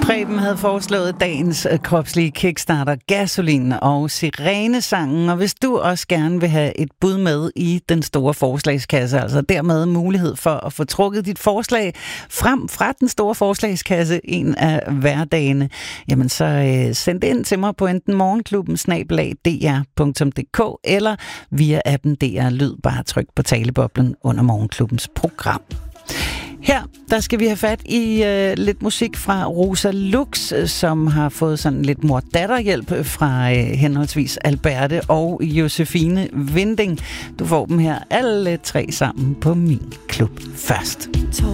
Preben havde foreslået dagens kropslige kickstarter, Gasolin og Sirenesangen. Og hvis du også gerne vil have et bud med i den store forslagskasse, altså dermed mulighed for at få trukket dit forslag frem fra den store forslagskasse en af hverdagene, jamen så send det ind til mig på enten morgenklubben@dr.dk eller via appen DR Lyd. Bare tryk på taleboblen under Morgenklubbens program. Her, der skal vi have fat i lidt musik fra Rosa Lux, som har fået sådan lidt mor-datter-hjælp fra henholdsvis Alberte og Josefine Vinding. Du får dem her alle tre sammen på min klub først.